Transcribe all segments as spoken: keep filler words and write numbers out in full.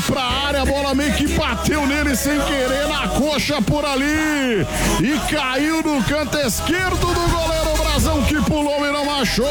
pra área, a bola meio que bateu nele sem querer na coxa por ali e caiu no canto esquerdo do goleiro Brazão, que pulou e não achou.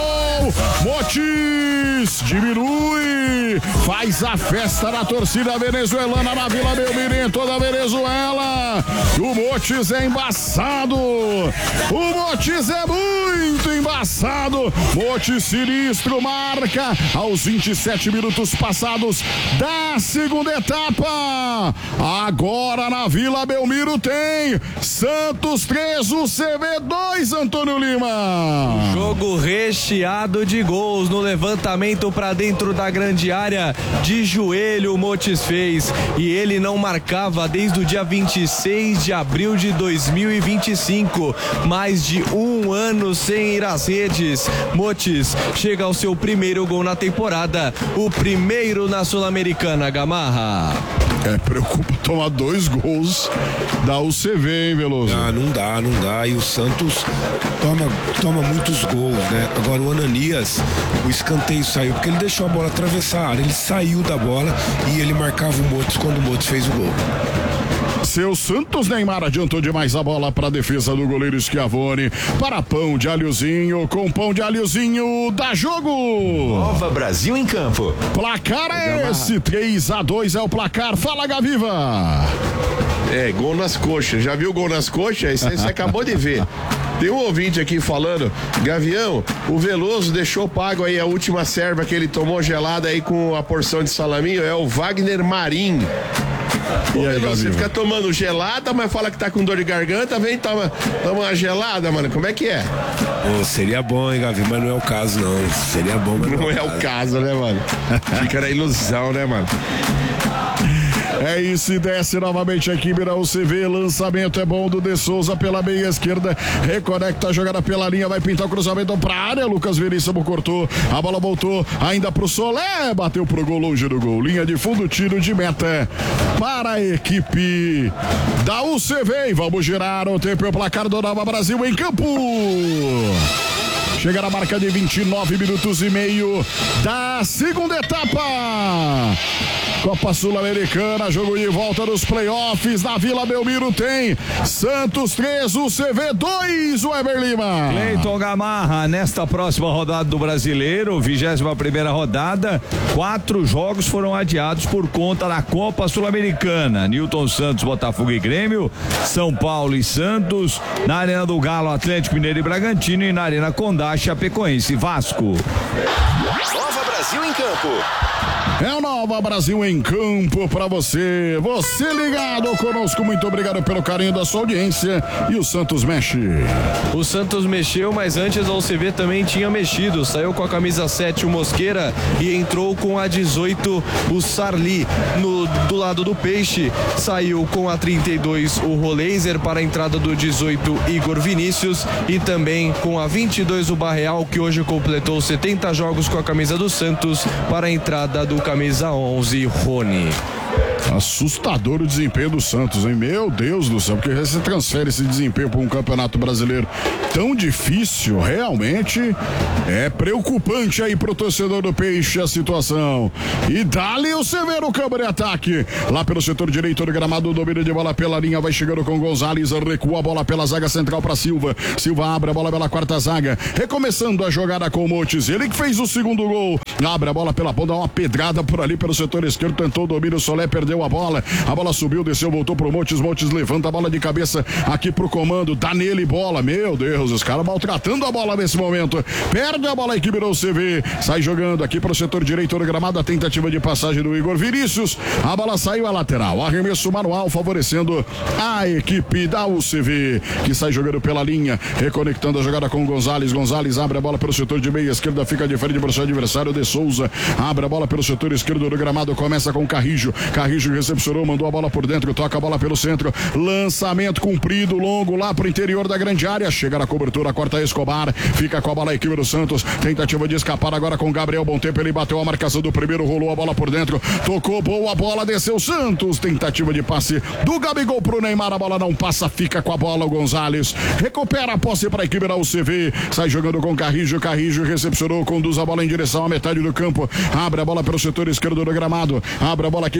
Motis diminui, faz a festa na torcida venezuelana na Vila Belmiro, em toda a Venezuela. O Motis é embaçado, o Motis é muito embaçado. Motis sinistro marca aos vinte e sete minutos passados da segunda etapa. Agora na Vila Belmiro tem Santos três, U C V dois, Antônio Lima. Jogo recheado de gols no levantamento para dentro da grande área. De joelho o Motis fez, e ele não marcava desde o dia vinte e seis de abril de dois mil e vinte e cinco. Mais de um ano sem ir às redes. Motis chega ao seu primeiro gol na temporada, o primeiro na Sul-Americana, Gamarra. É, preocupa tomar dois gols da U C V, hein, Veloso? Ah, não dá, não dá. E o Santos toma, toma muitos gols, né? Agora o Ananias, o escanteio saiu, porque ele deixou a bola atravessar a área. Ele saiu da bola e ele marcava o Motis quando o Motis fez o gol. Seu Santos, Neymar adiantou demais a bola para a defesa do goleiro Schiavone. Para pão de alhozinho, com pão de alhozinho, dá jogo. Nova Brasil em campo. Placar é esse, três a dois é o placar. Fala, Gaviva. É, gol nas coxas. Já viu gol nas coxas? Isso aí você acabou de ver. Tem um ouvinte aqui falando, Gavião, o Veloso deixou pago aí a última serva que ele tomou gelada aí com a porção de salaminho, é o Wagner Marim. Pô, e aí, você fica tomando gelada, mas fala que tá com dor de garganta, vem toma, toma uma gelada, mano. Como é que é? Pô, seria bom, hein, Gavi, mas não é o caso, não. Seria bom, mas não, não é o caso. caso, né, mano? Fica na ilusão, né, mano? É isso, e desce novamente a equipe da U C V. Lançamento é bom do De Souza pela meia esquerda. Reconecta a jogada pela linha. Vai pintar o cruzamento pra área. Lucas Veríssimo cortou. A bola voltou ainda pro Solé. Bateu pro gol, longe do gol. Linha de fundo, tiro de meta para a equipe da U C V. E vamos girar o tempo e o placar do Nova Brasil em campo. Chega na marca de vinte e nove minutos e meio da segunda etapa. Copa Sul-Americana, jogo de volta dos playoffs na Vila Belmiro. Tem Santos três, U C V dois, o Eber Lima. Cleiton Gamarra, nesta próxima rodada do Brasileiro, vigésima primeira rodada, quatro jogos foram adiados por conta da Copa Sul-Americana. Newton Santos, Botafogo e Grêmio, São Paulo e Santos, na Arena do Galo, Atlético Mineiro e Bragantino, e na Arena Condá, Chapecoense e Vasco. Nova Brasil em campo. É o Nova Brasil em campo pra você. Você ligado conosco, muito obrigado pelo carinho da sua audiência. E o Santos mexe. O Santos mexeu, mas antes a U C V também tinha mexido. Saiu com a camisa sete o Mosqueira e entrou com a dezoito o Sarli. No, do lado do Peixe, saiu com a trinta e dois o Roleiser para a entrada do dezoito Igor Vinícius, e também com a vinte e dois o Barreal, que hoje completou setenta jogos com a camisa do Santos, para a entrada do camisa onze, Rony. Assustador o desempenho do Santos, hein? Meu Deus do céu, porque você transfere esse desempenho para um campeonato brasileiro tão difícil, realmente é preocupante aí pro torcedor do Peixe a situação. E dali o Severo no campo de ataque, lá pelo setor direito do gramado, domínio de bola pela linha, vai chegando com Gonzalez, recua a bola pela zaga central para Silva, Silva abre a bola pela quarta zaga, recomeçando a jogada com o Montes, ele que fez o segundo gol, abre a bola pela ponta, dá uma pedrada por ali pelo setor esquerdo, tentou o domínio, o Solé perdeu a bola, a bola subiu, desceu, voltou pro Montes, Montes levanta a bola de cabeça aqui pro comando, dá nele bola, meu Deus, os caras maltratando a bola nesse momento, perde a bola a equipe do C V, sai jogando aqui pro setor direito do gramado, a tentativa de passagem do Igor Vinícius, a bola saiu a lateral, arremesso manual favorecendo a equipe da U C V, que sai jogando pela linha, reconectando a jogada com o Gonzalez, Gonzalez abre a bola pelo setor de meia esquerda, fica de frente para o seu adversário, De Souza, abre a bola pelo setor esquerdo do gramado, começa com Carrijo, Carrijo recepcionou, mandou a bola por dentro, toca a bola pelo centro, lançamento comprido, longo lá pro interior da grande área, chega na cobertura, corta Escobar, fica com a bola a equipe do Santos, tentativa de escapar agora com Gabriel Bom Tempo, ele bateu a marcação do primeiro, rolou a bola por dentro, tocou boa bola, desceu Santos, tentativa de passe do Gabigol pro Neymar, a bola não passa, fica com a bola o Gonzalez, recupera a posse para a equipe da U C V, sai jogando com Carrijo, Carrijo recepcionou, conduz a bola em direção à metade do campo, abre a bola pelo setor esquerdo do gramado, abre a bola aqui pela ponta,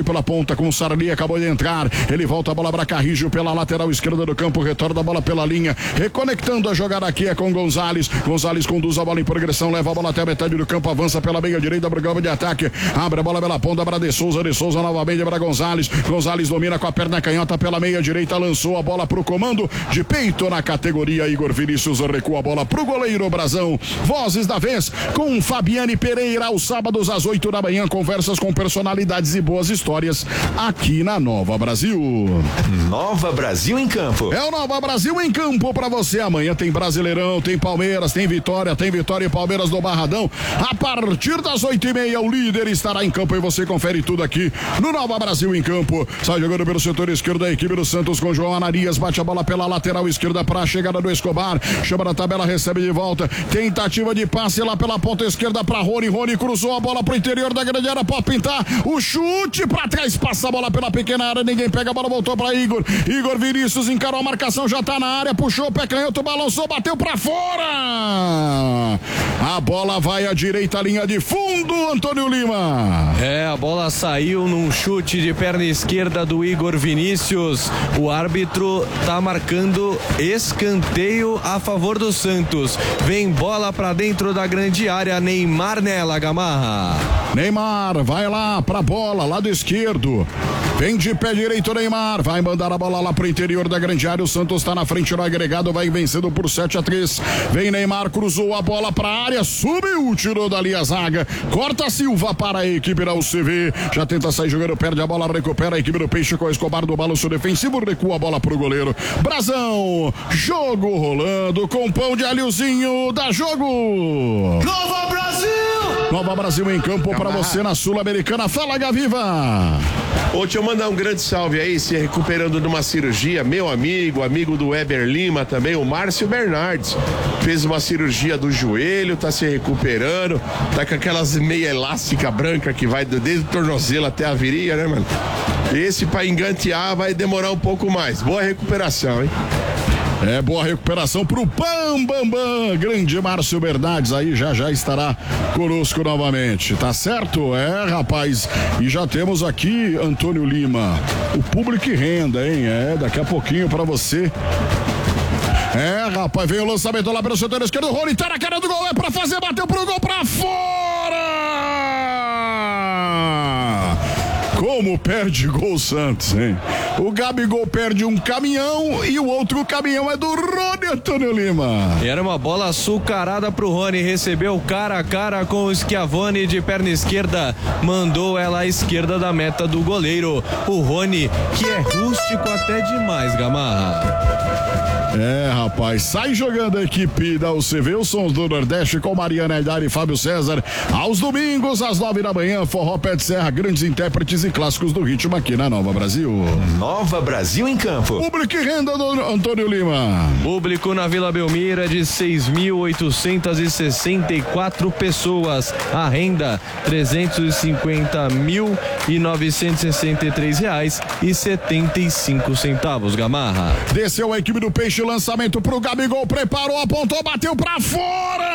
volta com o Sarli, acabou de entrar. Ele volta a bola para Carrijo pela lateral esquerda do campo, retorna a bola pela linha, reconectando a jogada aqui é com Gonzalez. Gonzalez conduz a bola em progressão, leva a bola até a metade do campo, avança pela meia direita para o campo de ataque, abre a bola pela ponta para De Souza, De Souza novamente para Gonzalez. Gonzalez domina com a perna canhota pela meia direita, lançou a bola para o comando de peito na categoria. Igor Vinícius recua a bola para o goleiro Brazão. Vozes da vez com Fabiane Pereira, aos sábados às oito da manhã, conversas com personalidades e boas histórias aqui na Nova Brasil. Nova Brasil em Campo. É o Nova Brasil em Campo para você. Amanhã tem Brasileirão, tem Palmeiras, tem Vitória, tem Vitória e Palmeiras do Barradão. A partir das oito e meia, o líder estará em campo e você confere tudo aqui no Nova Brasil em Campo. Sai jogando pelo setor esquerdo a equipe do Santos com João Ananias, bate a bola pela lateral esquerda para a chegada do Escobar, chama na tabela, recebe de volta, tentativa de passe lá pela ponta esquerda para Rony, Rony cruzou a bola pro interior da grande área, pode pintar, o chute para trás, passa a bola pela pequena área, ninguém pega a bola, voltou para Igor, Igor Vinícius encarou a marcação, já tá na área, puxou o pé canhoto, balançou, bateu para fora, a bola vai à direita, linha de fundo, Antônio Lima. É, a bola saiu num chute de perna esquerda do Igor Vinícius, o árbitro tá marcando escanteio a favor do Santos, vem bola pra dentro da grande área, Neymar nela, Gamarra. Neymar vai lá pra bola, lado esquerdo, vem de pé direito Neymar, vai mandar a bola lá pro interior da grande área, o Santos tá na frente no agregado, vai vencendo por sete a três, vem Neymar, cruzou a bola pra área, subiu, tirou dali a zaga, corta Silva para a equipe da U C V, já tenta sair jogando, perde a bola, recupera a equipe do Peixe com o Escobar do balanço defensivo, recua a bola pro goleiro Brazão, jogo rolando com pão de alhozinho, dá jogo. Nova Brasil! Nova Brasil em campo para você na Sul-Americana. Fala, Gaviva! Ô, deixa eu mandar um grande salve aí, se recuperando de uma cirurgia, meu amigo, amigo do Weber Lima também, o Márcio Bernardes, fez uma cirurgia do joelho, tá se recuperando, tá com aquelas meia elástica branca que vai desde o tornozelo até a virilha, né, mano? Esse pra engantear vai demorar um pouco mais. Boa recuperação, hein? É, boa recuperação pro Bam Bam Bam, grande Márcio Bernardes aí já já estará conosco novamente, tá certo? É, rapaz, e já temos aqui Antônio Lima, o público e renda, hein? É, daqui a pouquinho pra você. É, rapaz, vem o lançamento lá pelo setor esquerdo, Rony tá na cara do gol, é pra fazer, bateu pro gol, pra fora! Como perde gol o Santos, hein? O Gabigol perde um caminhão e o outro caminhão é do Rony, Antônio Lima. E era uma bola açucarada pro Rony, recebeu cara a cara com o Schiavone de perna esquerda, mandou ela à esquerda da meta do goleiro. O Rony, que é rústico até demais, Gamarra. É, rapaz, sai jogando a equipe da U C V, os sons do Nordeste com Mariana Aidar e Fábio César, aos domingos às nove da manhã, Forró Pé de Serra, grandes intérpretes e clássicos do ritmo aqui na Nova Brasil. Nova Brasil em Campo. Público e renda do Antônio Lima. Público na Vila Belmira de seis mil oitocentas e sessenta e quatro pessoas, a renda trezentos e cinquenta mil novecentos e sessenta e três reais e setenta e cinco centavos, Gamarra. Desceu a equipe do Peixe, lançamento pro Gabigol, preparou, apontou, bateu pra fora!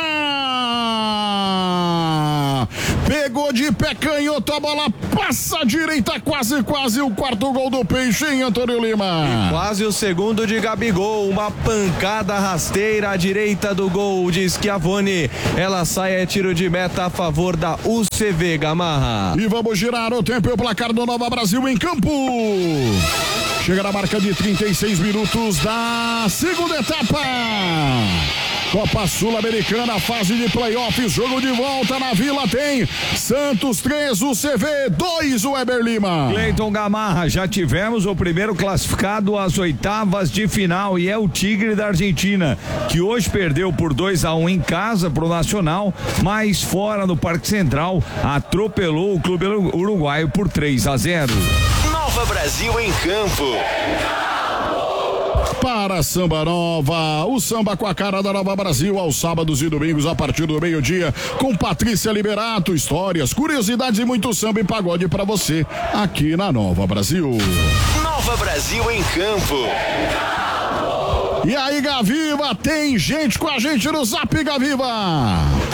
Pegou de pé canhoto, a bola passa à direita, quase, quase o quarto gol do Peixe, hein, Antônio Lima? E quase o segundo de Gabigol, uma pancada rasteira à direita do gol de Schiavone, ela sai a tiro de meta a favor da U C V, Gamarra. E vamos girar o tempo e o placar do Nova Brasil em campo. Chega na marca de trinta e seis minutos da segunda etapa. Copa Sul-Americana, fase de playoffs, jogo de volta na Vila tem Santos três, U C V dois, Weber Lima. Cleiton Gamarra, já tivemos o primeiro classificado às oitavas de final e é o Tigre da Argentina, que hoje perdeu por dois a um em casa pro Nacional, mas fora no Parque Central atropelou o clube uruguaio por três a zero. Nova Brasil em Campo. Para Samba Nova, o samba com a cara da Nova Brasil, aos sábados e domingos a partir do meio-dia, com Patrícia Liberato, histórias, curiosidades e muito samba e pagode para você aqui na Nova Brasil. Nova Brasil em Campo. E aí, Gaviva, tem gente com a gente no Zap, Gaviva.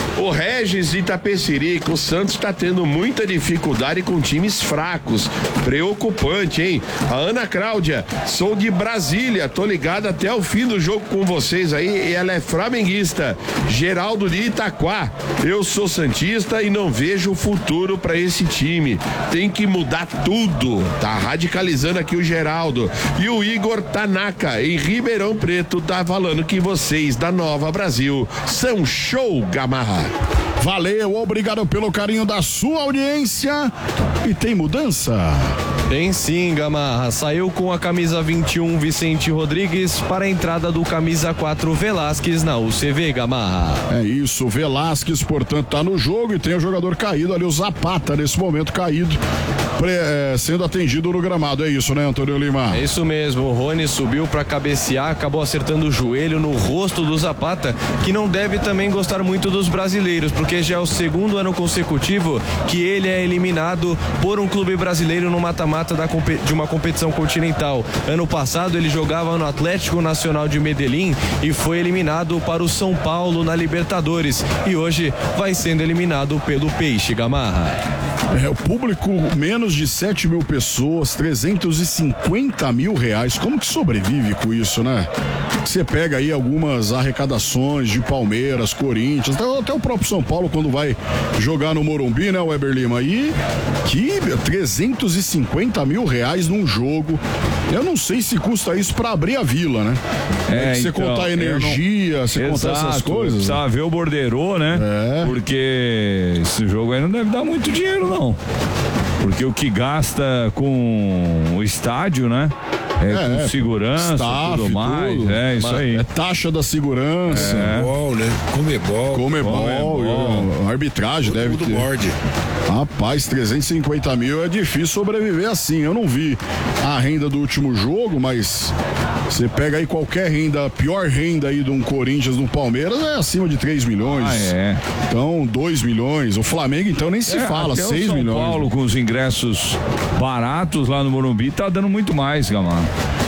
O Regis de Itapecerica, o Santos está tendo muita dificuldade com times fracos. Preocupante, hein? A Ana Cláudia, sou de Brasília, tô ligada até o fim do jogo com vocês aí, e ela é flamenguista. Geraldo de Itaquá, eu sou santista e não vejo futuro para esse time. Tem que mudar tudo. Tá radicalizando aqui o Geraldo. E o Igor Tanaka, em Ribeirão Preto, tá falando que vocês da Nova Brasil são show, Gamarra. Valeu, obrigado pelo carinho da sua audiência. E tem mudança? Tem sim, Gamarra. Saiu com a camisa vinte e um Vicente Rodrigues para a entrada do camisa quatro Velasquez na U C V, Gamarra. É isso, o Velasquez, portanto, tá no jogo e tem o jogador caído ali, o Zapata, nesse momento caído, pre, é, sendo atendido no gramado. É isso, né, Antônio Lima? É isso mesmo, o Rony subiu para cabecear, acabou acertando o joelho no rosto do Zapata, que não deve também gostar muito dos brasileiros, porque já é o segundo ano consecutivo que ele é eliminado por um clube brasileiro no mata-mata Da, de uma competição continental. Ano passado ele jogava no Atlético Nacional de Medellín e foi eliminado para o São Paulo na Libertadores, e hoje vai sendo eliminado pelo Peixe, Gamarra. É, o público, menos de sete mil pessoas, trezentos e cinquenta mil reais. Como que sobrevive com isso, né? Você pega aí algumas arrecadações de Palmeiras, Corinthians, até, até o próprio São Paulo quando vai jogar no Morumbi, né, Weber Lima? E que trezentos e cinquenta mil reais num jogo. Eu não sei se custa isso pra abrir a Vila, né? É, você então, contar energia, você contar essas coisas. Precisa ver o borderô, né? É. Porque esse jogo aí não deve dar muito dinheiro, não. Porque o que gasta com o estádio, né? É, É, com segurança, staff, tudo mais. tudo. É isso aí. É taxa da segurança. É. Comebol, né? Comebol. Comebol, Comebol. a arbitragem deve Tudo ter. morde. Rapaz, trezentos e cinquenta mil é difícil sobreviver assim. Eu não vi a renda do último jogo, mas você pega aí qualquer renda, a pior renda aí de um Corinthians, de um Palmeiras, é acima de três milhões. Ah, é. Então, dois milhões. O Flamengo, então, nem se É, fala, até o seis São milhões. Paulo, com os ingressos baratos lá no Morumbi, tá dando muito mais, Gamarra.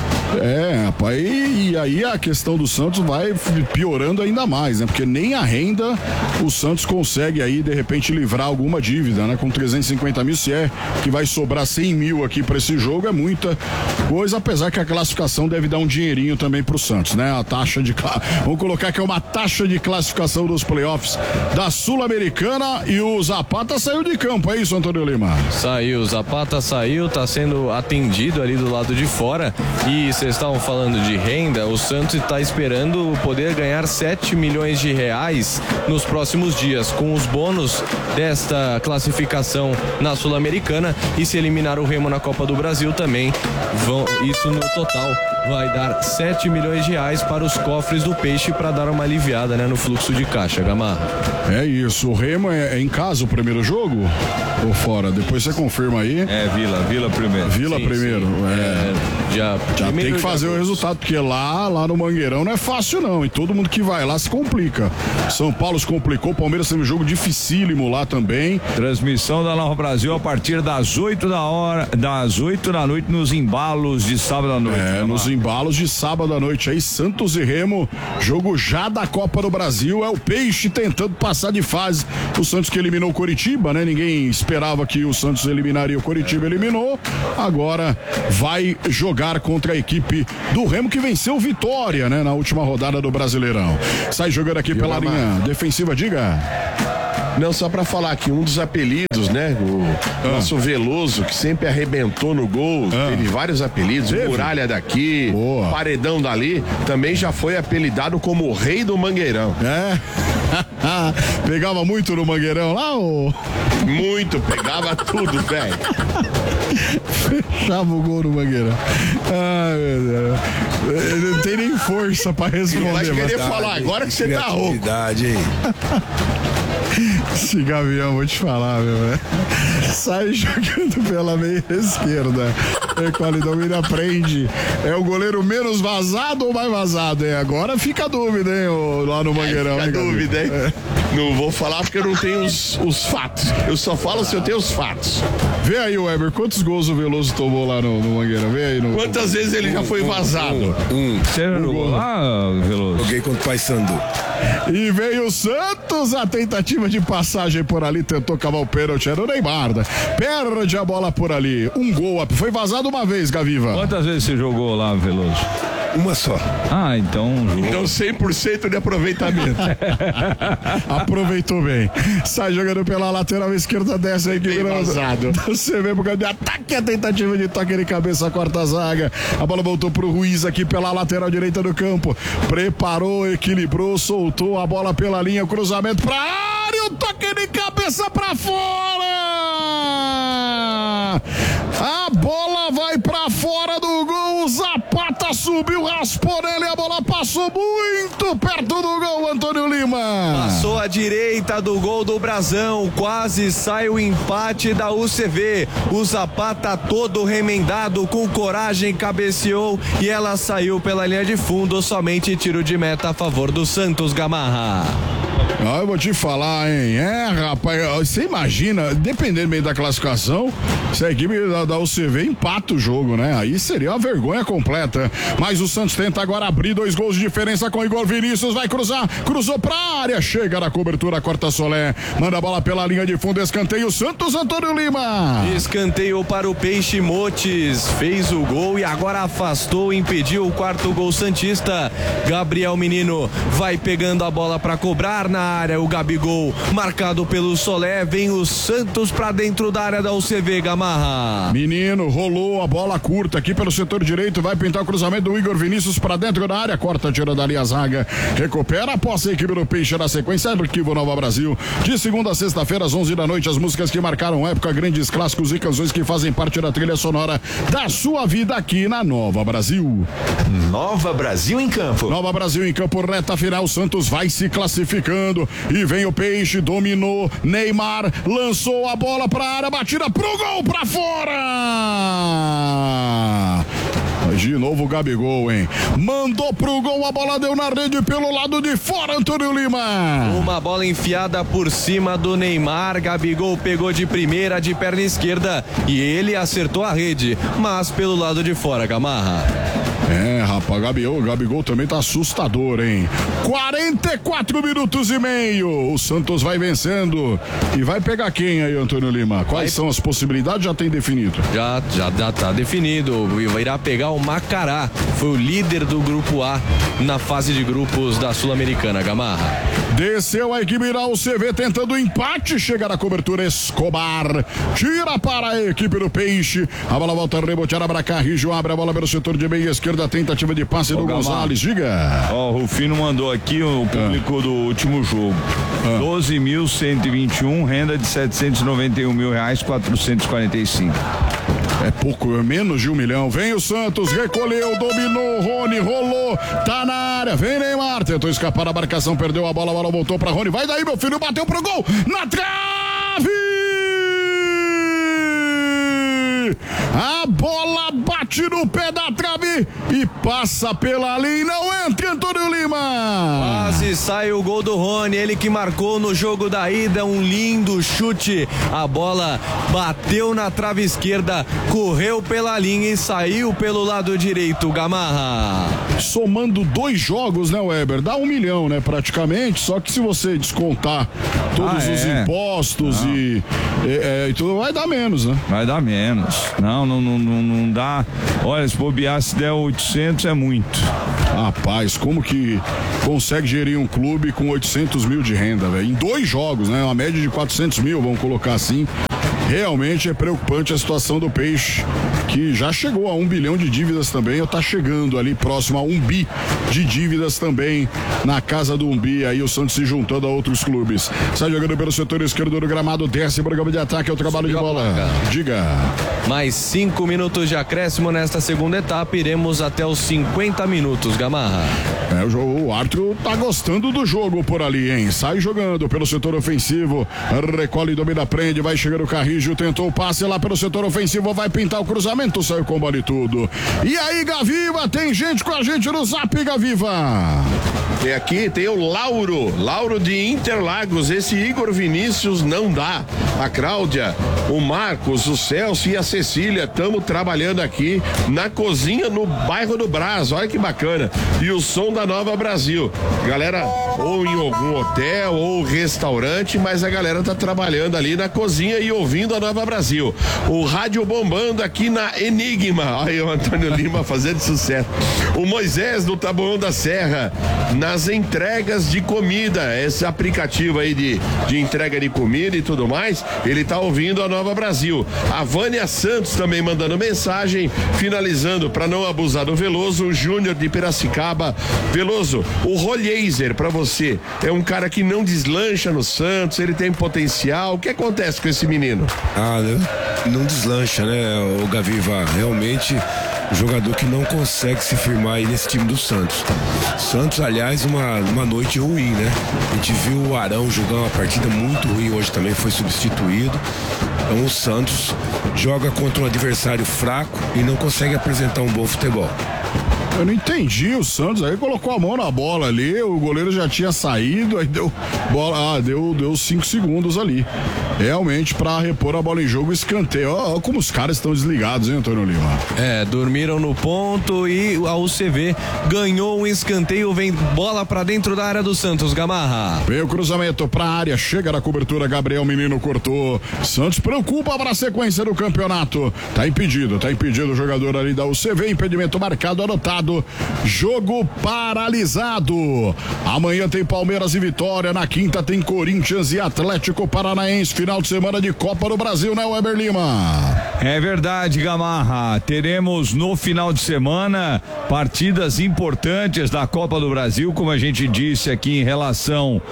É, rapaz, e, e aí a questão do Santos vai piorando ainda mais, né? Porque nem a renda o Santos consegue aí, de repente, livrar alguma dívida, né? Com trezentos e cinquenta mil, se é que vai sobrar cem mil aqui pra esse jogo, é muita coisa, apesar que a classificação deve dar um dinheirinho também pro Santos, né? A taxa de, vamos colocar que é uma taxa de classificação dos playoffs da Sul-Americana, e o Zapata saiu de campo, é isso, Antônio Lima? Saiu, o Zapata saiu, tá sendo atendido ali do lado de fora, e vocês estavam falando de renda, o Santos está esperando poder ganhar sete milhões de reais nos próximos dias, com os bônus desta classificação na Sul-Americana, e se eliminar o Remo na Copa do Brasil também, vão, isso no total vai dar sete milhões de reais para os cofres do Peixe, para dar uma aliviada, né, no fluxo de caixa, Gamarra. É isso, o Remo é, é em casa o primeiro jogo? Ou fora? Depois você confirma aí. É, Vila, Vila primeiro. Vila Sim, primeiro. sim. É. É, já Já primeiro tem que fazer já- o resultado, porque lá, lá no Mangueirão não é fácil não, e todo mundo que vai lá se complica. São Paulo se complicou, Palmeiras teve um jogo dificílimo lá também. Transmissão da Nova Brasil a partir das oito da hora, das oito da noite, nos embalos de sábado à noite. É, Gamarra. nos embalos de sábado à noite aí, Santos e Remo, jogo já da Copa do Brasil, é o Peixe tentando passar de fase. O Santos que eliminou o Coritiba, né? Ninguém esperava que o Santos eliminaria o Coritiba, eliminou. Agora vai jogar contra a equipe do Remo, que venceu o Vitória, né? Na última rodada do Brasileirão. Sai jogando aqui pela Gamarra? linha defensiva, diga. Não, só pra falar que um dos apelidos, né? O Ah. nosso Veloso, que sempre arrebentou no gol, Ah. teve vários apelidos, Teve? Muralha daqui, Boa. Paredão dali, também já foi apelidado como o Rei do Mangueirão. É. Pegava muito no Mangueirão lá, ô. Muito, pegava tudo, velho. Fechava o gol no Mangueirão. Ai, meu Deus. Ele não tem nem força pra responder. Vai querer mas- falar agora que você tá rouco. Criatividade, hein? Esse Gavião, vou te falar, meu, né? Sai jogando pela meia esquerda. Ecole Domina aprende. É o goleiro menos vazado ou mais vazado, hein? Agora fica a dúvida, hein, ô, lá no Mangueirão. Fica a hein, dúvida, hein? É. Não vou falar porque eu não tenho os, os fatos. Eu só falo se eu tenho os fatos. Vê aí, Weber, quantos gols o Veloso tomou lá no, no Mangueirão? Vê aí. No... Quantas vezes ele já foi vazado? Um. Você jogou lá, Veloso? Joguei contra o Paysandu. E veio o Santos, a tentativa de passagem por ali, tentou cavar o pênalti, era o Neymar, né? Perde a bola por ali, um gol, foi vazado uma vez, Gaviva. Quantas vezes você jogou lá, Veloso? Uma só. Ah, então jogou. Então cem por cento de aproveitamento. Aproveitou bem. Sai jogando pela lateral esquerda, desce aí, Bem vazado. Você vê pro canto de ataque, a tentativa de toque de cabeça, corta a zaga. A bola voltou pro Ruiz aqui pela lateral direita do campo. Preparou, equilibrou, soltou a bola pela linha, cruzamento pra área, o toque de cabeça pra fora! A bola vai pra fora do gol, o Zapata subiu, raspou nele, a bola passou muito perto do gol, Antônio Lima. Passou à direita do gol do Brasão, quase sai o empate da U C V. O Zapata todo remendado, com coragem, cabeceou e ela saiu pela linha de fundo, somente tiro de meta a favor do Santos, Gamarra. Ah, eu vou te falar, hein? É, rapaz, você imagina, dependendo meio da classificação, se a equipe da, da U C V empata o jogo, né? Aí seria uma vergonha completa. Mas o Santos tenta agora abrir dois gols de diferença com o Igor Vinícius, vai cruzar, cruzou pra área, chega na cobertura, corta Solé, manda a bola pela linha de fundo, escanteio, Santos, Antônio Lima. Escanteio para o Peixe Motes, fez o gol e agora afastou, impediu o quarto gol santista. Gabriel Menino vai pegando a bola para cobrar na área, o Gabigol marcado pelo Solé, vem o Santos pra dentro da área da U C V, Gamarra. Menino, rolou a bola curta aqui pelo setor direito, vai pintar o cruzamento do Igor Vinícius pra dentro da área, corta, tira dali a zaga, recupera após a equipe do Peixe na sequência, arquivo Nova Brasil, de segunda a sexta-feira às onze da noite, as músicas que marcaram época, grandes clássicos e canções que fazem parte da trilha sonora da sua vida aqui na Nova Brasil. Nova Brasil em Campo. Nova Brasil em campo, reta final, Santos vai se classificando e vem o Peixe, dominou, Neymar lançou a bola pra área, batida pro gol, pra fora! De novo o Gabigol, hein? Mandou pro gol, a bola deu na rede pelo lado de fora, Antônio Lima. Uma bola enfiada por cima do Neymar, Gabigol pegou de primeira, de perna esquerda e ele acertou a rede, mas pelo lado de fora, Gamarra. É, rapaz, Gabigol, Gabigol também tá assustador, hein? quarenta e quatro minutos e meio. O Santos vai vencendo. E vai pegar quem aí, Antônio Lima? Quais vai... são as possibilidades? Já tem definido? Já, já, já tá definido. Irá pegar o Macará. Foi o líder do grupo A na fase de grupos da Sul-Americana, Gamarra. Desceu a equipe da U C V tentando o empate. Chega na cobertura, Escobar. Tira para a equipe do Peixe. A bola volta a rebotear para Carrijo. Abre a bola pelo setor de meia esquerda. Tentativa de passe Ô, do Gamarra. Gonzalez. Diga. Ó, o Rufino mandou aqui o público ah. do último jogo. Ah. doze mil cento e vinte e um, renda de setecentos e noventa e um mil reais, quatrocentos e quarenta e cinco. É pouco, é menos de um milhão. Vem o Santos, recolheu, dominou, Rony, rolou, tá na área. Vem Neymar, tentou escapar da marcação, perdeu a bola, a bola voltou pra Rony. Vai daí, meu filho, bateu pro gol, na trave! A bola bate no pé da trave e passa pela linha. Não entra, Antônio Lima. Quase sai o gol do Rony, ele que marcou no jogo da ida, um lindo chute. A bola bateu na trave esquerda, correu pela linha e saiu pelo lado direito, Gamarra. Somando dois jogos, né, Weber? Dá um milhão, né, praticamente. Só que se você descontar todos ah, os é. impostos e, e, e tudo, vai dar menos, né? Vai dar menos. Não, não, não, não dá. Olha, se bobear, se der oitocentos é muito. Rapaz, como que consegue gerir um clube com oitocentos mil de renda, velho? Em dois jogos, né? Uma média de quatrocentos mil, vamos colocar assim. Realmente é preocupante a situação do Peixe, que já chegou a um bilhão de dívidas também, ou tá chegando ali próximo a um bi de dívidas também na casa do um bi, aí o Santos se juntando a outros clubes. Sai jogando pelo setor esquerdo do gramado, desce, programa de ataque, é o trabalho Subiu de bola. Diga. mais cinco minutos de acréscimo nesta segunda etapa, iremos até os cinquenta minutos, Gamarra. É, o, jogo, o árbitro tá gostando do jogo por ali, hein? Sai jogando pelo setor ofensivo, recolhe, domina, prende, vai chegando o Carrijo, tentou o passe lá pelo setor ofensivo, vai pintar o cruzamento, saiu com bola e tudo. E aí, Gaviva, tem gente com a gente no Zap, Gaviva. Tem aqui, tem o Lauro, Lauro de Interlagos, esse Igor Vinícius não dá. A Cláudia, o Marcos, o Celso e a Cecília, estamos trabalhando aqui na cozinha no bairro do Brás, olha que bacana. E o som da Nova Brasil. Galera, ou em algum hotel ou restaurante, mas a galera tá trabalhando ali na cozinha e ouvindo a Nova Brasil. O rádio bombando aqui na Enigma. Aí o Antônio Lima fazendo sucesso. O Moisés do Taboão da Serra, nas entregas de comida, esse aplicativo aí de, de entrega de comida e tudo mais, ele tá ouvindo a Nova Brasil. A Vânia Santos também mandando mensagem, finalizando para não abusar do Veloso, o Júnior de Piracicaba. Veloso, o Rolheiser para você é um cara que não deslancha no Santos, ele tem potencial. O que acontece com esse menino? Ah, não, não deslancha, né, o Gaviva? Realmente jogador que não consegue se firmar aí nesse time do Santos. Santos, aliás, uma, uma noite ruim, né? A gente viu o Arão jogar uma partida muito ruim hoje também, foi substituído. Então o Santos joga contra um adversário fraco e não consegue apresentar um bom futebol. Eu não entendi o Santos, aí colocou a mão na bola ali, o goleiro já tinha saído, aí deu bola, ah, deu, deu cinco segundos ali. Realmente, pra repor a bola em jogo, escanteio. Ó, ó como os caras estão desligados, hein, Antônio Lima? É, dormiram no ponto e a U C V ganhou um escanteio, vem bola pra dentro da área do Santos, Gamarra. Veio o cruzamento pra área, chega na cobertura, Gabriel Menino cortou. Santos preocupa para a sequência do campeonato. Tá impedido, tá impedido o jogador ali da U C V, impedimento marcado, anotado. Jogo paralisado. Amanhã tem Palmeiras e Vitória, na quinta tem Corinthians e Atlético Paranaense, final de semana de Copa do Brasil, né, Weber Lima? É verdade, Gamarra. Teremos no final de semana partidas importantes da Copa do Brasil, como a gente disse aqui em relação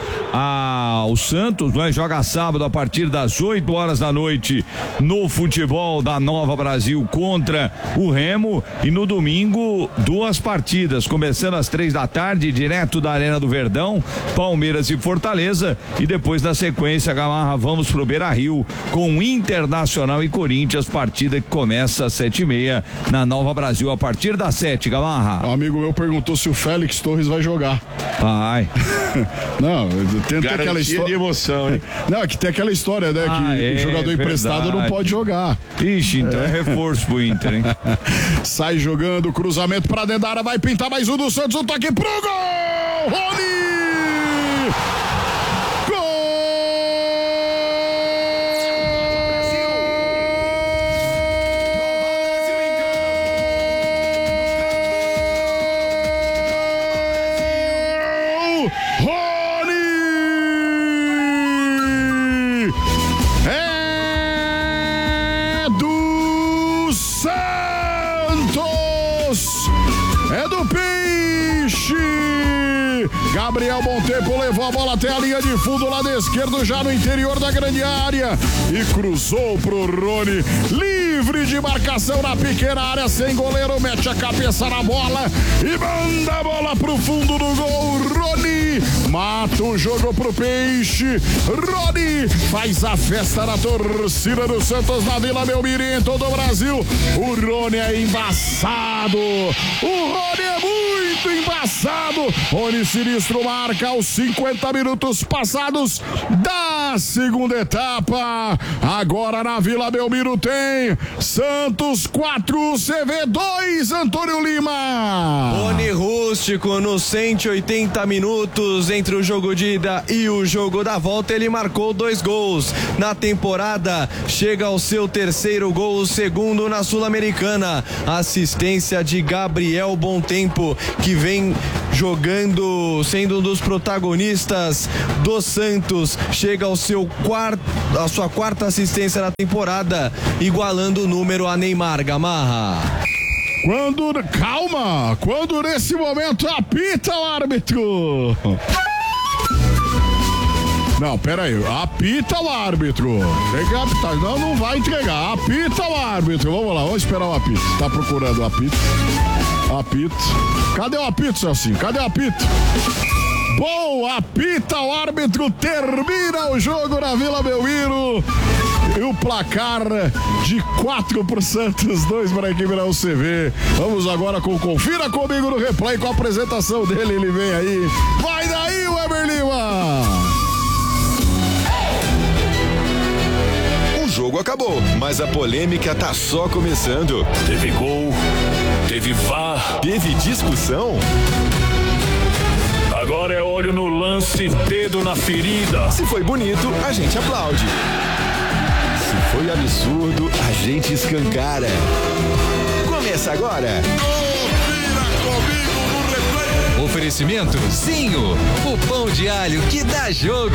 ao Santos, né? Joga sábado a partir das oito horas da noite no futebol da Nova Brasil contra o Remo, e no domingo duas partidas, começando às três da tarde, direto da Arena do Verdão, Palmeiras e Fortaleza, e depois na sequência, Gamarra, vamos pro Beira-Rio com Internacional e Corinthians, partida que começa às sete e meia na Nova Brasil a partir das sete, Gamarra. Um amigo meu perguntou se o Félix Torres vai jogar. Vai. Não, tem Garantia aquela história de emoção, hein? Não, é que tem aquela história, né, Ah, que é, o jogador emprestado verdade. não pode jogar. Ixi, então é, é reforço pro Inter, hein? Sai jogando, cruzamento pra dentro da área, vai pintar mais um do Santos, um toque pro gol! Rony! Gabriel Montempo levou a bola até a linha de fundo, lado esquerdo, já no interior da grande área, e cruzou pro Rony, livre de marcação na pequena área, sem goleiro, mete a cabeça na bola e manda a bola pro fundo do gol. Rony mata o jogo pro Peixe. Rony faz a festa na torcida do Santos na Vila Belmiro e em todo o Brasil. O Rony é embaçado, o Rony é muito embaçado. Rony Sinistro marca aos cinquenta minutos passados da segunda etapa. Agora na Vila Belmiro tem Santos quatro, C V dois, Antônio Lima. Rony Rústico nos cento e oitenta minutos entre o jogo de ida e o jogo da volta, ele marcou dois gols na temporada, chega ao seu terceiro gol, o segundo na Sul-Americana. Assistência de Gabriel Bontempo, que vem jogando, sendo um dos protagonistas do Santos, chega ao seu quarto, a sua quarta assistência na temporada, igualando o número a Neymar. Gamarra. Quando, calma, quando nesse momento apita o árbitro. Não, pera aí. Apita o árbitro. Tem que apitar. Não, não vai entregar. Apita o árbitro. Vamos lá, vamos esperar o apito. Tá procurando o apito. Apito. Cadê o apito, Celcinho? Cadê o apito? Bom, apita o árbitro, termina o jogo na Vila Belmiro. E o placar de quatro pro Santos, dois para a equipe da U C V. Vamos agora com Confira Comigo no Replay, com a apresentação dele, ele vem aí. Vai daí, Weber Lima! O jogo acabou, mas a polêmica tá só começando. Teve gol, teve V A R, teve discussão. Agora é olho no lance, dedo na ferida. Se foi bonito, a gente aplaude. Se foi absurdo, a gente escancara. Começa agora. Confira Comigo no Replay. Oferecimento Zinho, o pão de alho que dá jogo.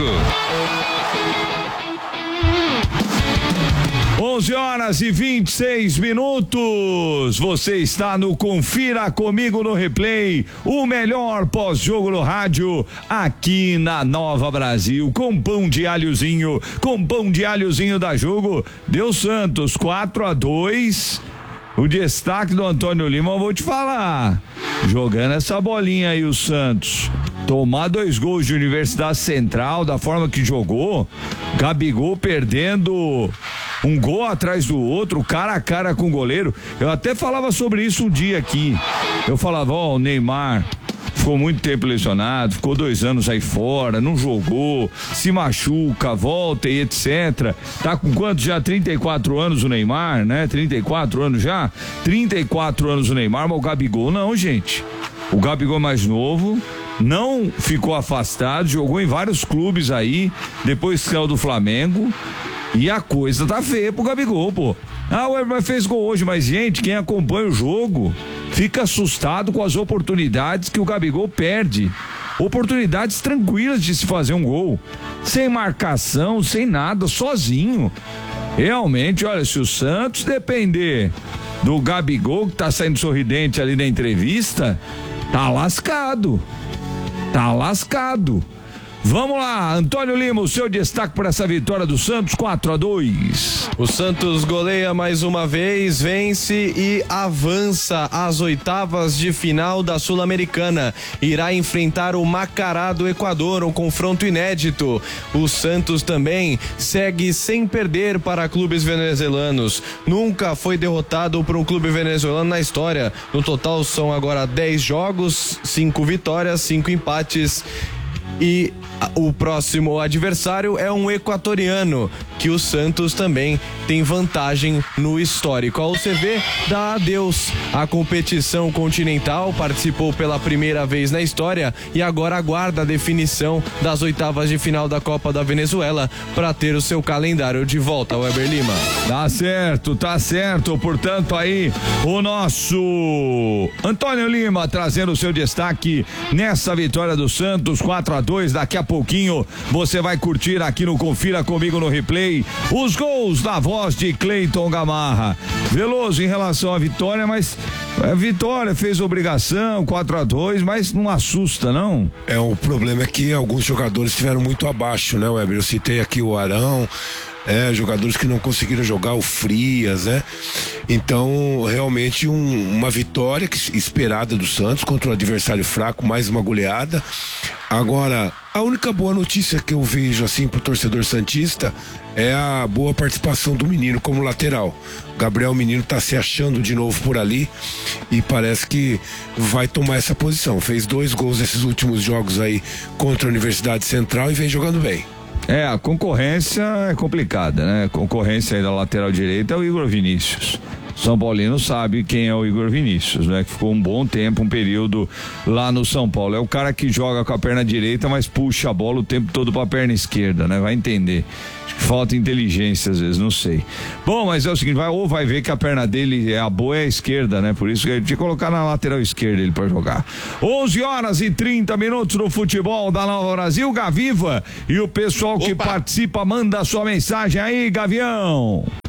onze horas e vinte e seis minutos. Você está no Confira Comigo no Replay, o melhor pós-jogo no rádio, aqui na Nova Brasil, com pão de alhozinho, com pão de alhozinho da jogo. Deu Santos quatro a dois. O destaque do Antônio Lima, eu vou te falar. Jogando essa bolinha aí, o Santos. Tomar dois gols de Universidade Central, da forma que jogou. Gabigol perdendo um gol atrás do outro, cara a cara com o goleiro. Eu até falava sobre isso um dia aqui. Eu falava, ó, oh, o Neymar ficou muito tempo lesionado, ficou dois anos aí fora, não jogou, se machuca, volta e etcétera. Tá com quantos já? trinta e quatro anos o Neymar, né? trinta e quatro anos já? trinta e quatro anos o Neymar, mas o Gabigol não, gente. O Gabigol é mais novo, não ficou afastado, jogou em vários clubes aí, depois saiu do Flamengo. E a coisa tá feia pro Gabigol, pô. Ah, o Everton fez gol hoje, mas, gente, quem acompanha o jogo fica assustado com as oportunidades que o Gabigol perde. Oportunidades tranquilas de se fazer um gol. Sem marcação, sem nada, sozinho. Realmente, olha, se o Santos depender do Gabigol, que tá saindo sorridente ali na entrevista, tá lascado. Tá lascado. Vamos lá, Antônio Lima, o seu destaque para essa vitória do Santos, quatro a dois. O Santos goleia mais uma vez, vence e avança às oitavas de final da Sul-Americana. Irá enfrentar o Macará do Equador, um confronto inédito. O Santos também segue sem perder para clubes venezuelanos. Nunca foi derrotado por um clube venezuelano na história. No total são agora dez jogos, cinco vitórias, cinco empates. E o próximo adversário é um equatoriano, que o Santos também tem vantagem no histórico. A U C V dá adeus à competição continental, participou pela primeira vez na história e agora aguarda a definição das oitavas de final da Copa da Venezuela para ter o seu calendário de volta, Weber Lima. Tá certo, tá certo. Portanto, aí o nosso Antônio Lima trazendo o seu destaque nessa vitória do Santos, quatro a dois. Daqui a pouquinho você vai curtir aqui no Confira Comigo no Replay os gols da voz de Cleiton Gamarra. Veloso em relação à vitória, mas a vitória fez obrigação, quatro a dois, mas não assusta, não? É, o problema é que alguns jogadores estiveram muito abaixo, né, Weber? Eu citei aqui o Arão, é, jogadores que não conseguiram jogar, o Frias, né? Então, realmente um, uma vitória que, esperada do Santos contra um adversário fraco, mais uma goleada. Agora, a única boa notícia que eu vejo assim pro torcedor santista é a boa participação do menino como lateral. Gabriel Menino tá se achando de novo por ali e parece que vai tomar essa posição. Fez dois gols nesses últimos jogos aí contra a Universidade Central e vem jogando bem. É, a concorrência é complicada, né? A concorrência aí da lateral direita é o Igor Vinícius. São Paulino sabe quem é o Igor Vinícius, né? Que ficou um bom tempo, um período lá no São Paulo. É o cara que joga com a perna direita, mas puxa a bola o tempo todo pra perna esquerda, né? Vai entender. Acho que falta inteligência às vezes, não sei. Bom, mas é o seguinte, vai, ou vai ver que a perna dele é a boa, é a esquerda, né? Por isso que ele tinha que colocar na lateral esquerda ele pra jogar. onze horas e trinta minutos no futebol da Nova Brasil, Gaviva. E o pessoal que Opa. participa manda a sua mensagem aí, Gavião.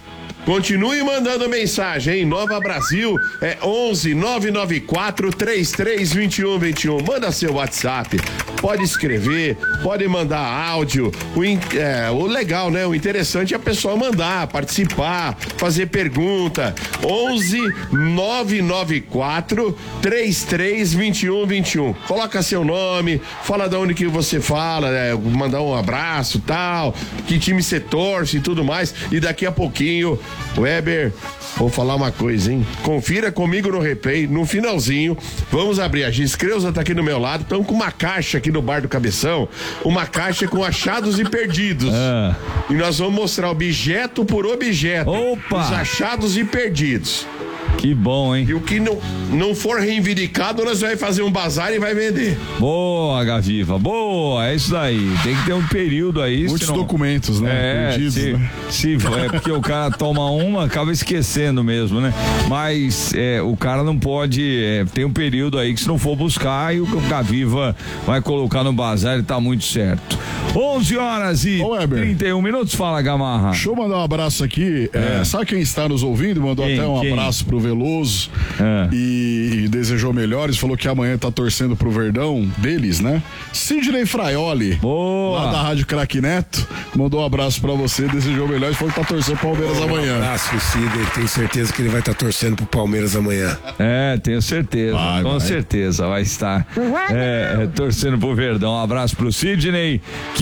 Continue mandando mensagem, hein? Nova Brasil é onze nove nove quatro três três dois um dois um. Manda seu WhatsApp, pode escrever, pode mandar áudio. O, in, é, o legal, né? O interessante é a pessoa mandar, participar, fazer pergunta. onze nove nove quatro três três dois um dois um. Coloca seu nome, fala de onde que você fala, né? Mandar um abraço, tal, que time você torce e tudo mais. E daqui a pouquinho, Weber, vou falar uma coisa, hein? Confira comigo no replay, no finalzinho, vamos abrir. A Giz Creuza tá aqui do meu lado, estamos com uma caixa aqui no Bar do Cabeção, uma caixa com achados e perdidos. Ah. E nós vamos mostrar objeto por objeto. Opa! Os achados e perdidos. Que bom, hein? E o que não, não for reivindicado, nós vamos fazer um bazar e vai vender. Boa, Gaviva, boa, é isso daí. Tem que ter um período aí. Muitos senão... documentos, né? É, Perdidos, se, né? se é porque o cara toma uma, acaba esquecendo mesmo, né? Mas é, o cara não pode, é, tem um período aí que se não for buscar, e o Gaviva vai colocar no bazar, ele tá muito certo. onze horas e Ô, trinta e um minutos, fala, Gamarra. Deixa eu mandar um abraço aqui. É. É, sabe quem está nos ouvindo? Mandou Quem? até um Quem? abraço pro Veloso É. e, e desejou melhores. Falou que amanhã tá torcendo pro Verdão deles, né? Sidney Fraioli, Boa. lá da Rádio Craque Neto, mandou um abraço pra você, desejou melhores. Falou que tá torcendo pro Palmeiras amanhã. Um abraço pro Sidney, tenho certeza que ele vai estar tá torcendo pro Palmeiras amanhã. É, tenho certeza, Vai, com vai. certeza vai estar é, é, torcendo pro Verdão. Um abraço pro Sidney,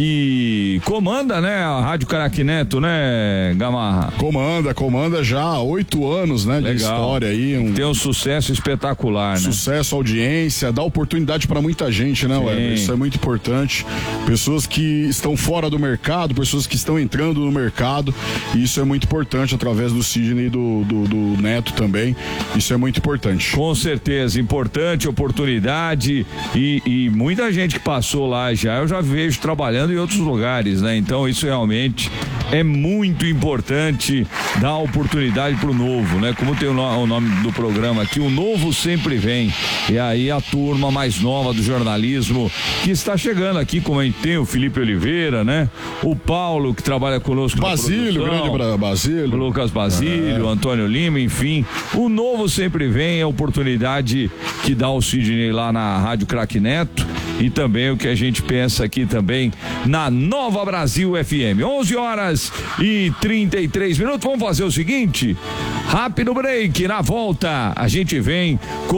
que comanda, né, a Rádio Craque Neto, né, Gamarra? Comanda, comanda já há oito anos, né? De Legal. história aí. Um Tem um sucesso espetacular, né? sucesso, audiência, dá oportunidade para muita gente, né, Weber? Isso é muito importante. Pessoas que estão fora do mercado, pessoas que estão entrando no mercado, e isso é muito importante através do Sidney e do, do, do Neto também. Isso é muito importante. Com certeza, importante, oportunidade e, e muita gente que passou lá já, eu já vejo trabalhando em outros lugares, né? Então isso realmente é muito importante, dar oportunidade pro novo, né? Como tem o, no, o nome do programa aqui, o novo sempre vem. E aí a turma mais nova do jornalismo que está chegando aqui, como a gente tem o Felipe Oliveira, né? O Paulo, que trabalha conosco na Basílio, produção, grande Bra- Basílio. o Lucas Basílio, É. Antônio Lima, enfim. O novo sempre vem, é a oportunidade que dá o Sidney lá na Rádio Craque Neto e também o que a gente pensa aqui também na Nova Brasil F M. onze horas e trinta e três minutos. Vamos fazer o seguinte: rápido break. Na volta, a gente vem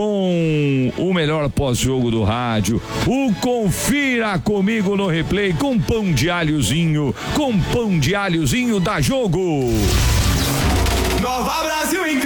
com o melhor pós-jogo do rádio. O Confira Comigo no Replay com pão de alhozinho. Com pão de alhozinho da Jogo. Nova Brasil em